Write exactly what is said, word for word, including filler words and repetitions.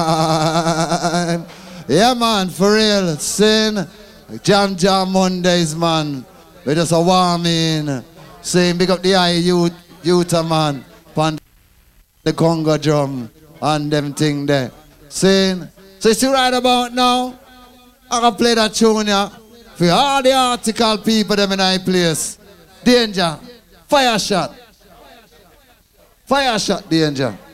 Yeah, man, for real. Sin, Jam Jam Mondays, man. We just a warm in. Saying big up the eye youth, youth, man. Pan the Congo drum and them thing there. Saying, so you see right about now, I can play that tune here for all the article people them in my place. Danger, fire shot. Fire shot, danger.